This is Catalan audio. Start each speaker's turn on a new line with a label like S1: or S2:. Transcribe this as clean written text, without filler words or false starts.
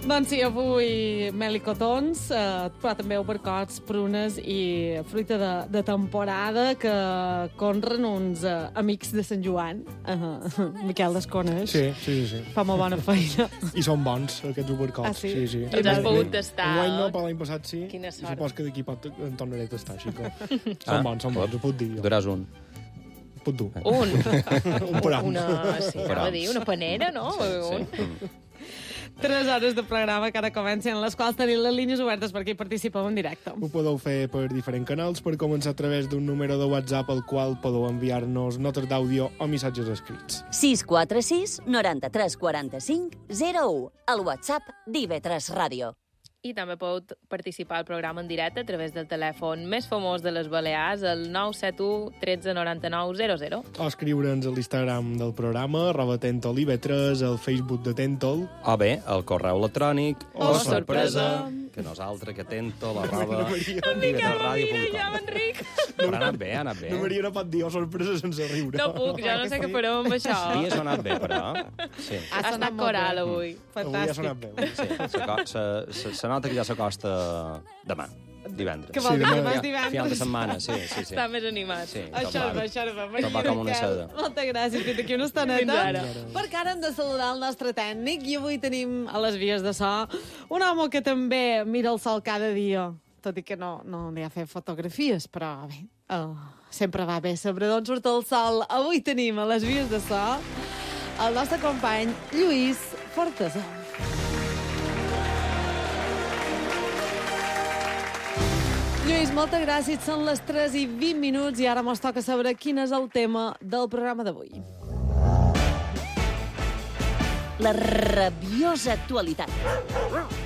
S1: Doncs sí, avui melicotons, però també albercots, prunes i fruita de temporada que conren uns amics de Sant Joan. Miquel les coneix.
S2: Sí.
S1: Fa molt bona feina.
S2: I són bons, aquests albercots.
S1: Ah, sí?
S2: Sí.
S3: Els has pogut tastar.
S2: Enguany no, però l'any passat sí.
S3: Quina sort.
S2: I supos que d'aquí pot en tornaré a tastar, així que... Són bons, ho puc dir jo.
S4: Duràs un.
S2: Puc dur.
S3: Un
S2: param.
S3: Sí, anava a dir, una panera, no? Un.
S1: 3 hores de programa que ara comencen, les quals tenim les línies obertes perquè hi participeu en directe.
S2: Ho podeu fer per diferents canals, per començar a través d'un número de WhatsApp al qual podeu enviar-nos notes d'àudio o missatges escrits.
S5: 646 93 45 01, el WhatsApp d'IV3 Ràdio.
S3: I també podeu participar al programa en directe a través del telèfon més famós de les Balears, el 971 13 99 00.
S2: O escriure'ns a l'Instagram del programa, @tentoliv3, al Facebook de Tentol.
S4: O bé, el correu electrònic.
S1: Oh, sorpresa!
S4: Que nosaltres, que tento, la roba...
S3: Ja, Enric.
S4: Però ha anat bé.
S2: No Maria no pot dir sorpresa sense riure.
S3: No puc, jo no sé què farem amb això.
S4: Havia sonat bé, però... Sí.
S3: Ha estat coral, avui.
S2: Avui ha sonat bé.
S4: Sí, se nota que ja s'acosta demà, divendres.
S1: Que vol dir
S2: demà
S1: demà és
S4: Final de
S1: divendres.
S4: setmana, sí.
S3: Està més animat.
S4: Sí,
S1: Això és bé.
S4: Tot va com una seda.
S1: Moltes gràcies, fins aquí una estoneta.
S3: Fins ara.
S1: Perquè ara hem de saludar el nostre tècnic i avui tenim a les vies de so un home que també mira el sol cada dia, tot i que no li ha fet fotografies, però bé, sempre va bé saber d'on surt el sol. Avui tenim a les vies de so el nostre company Lluís Fortasó. Lluís, moltes gràcies. Són les 3:20 i ara mos toca saber quin és el tema del programa d'avui.
S5: La rabiosa actualitat.